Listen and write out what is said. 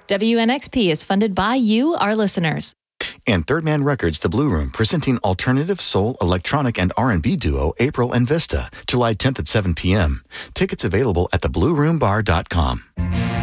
WNXP is funded by you, our listeners. And Third Man Records, The Blue Room, presenting alternative soul, electronic, and R&B duo April and Vista, July 10th at 7 p.m. Tickets available at theblueroombar.com.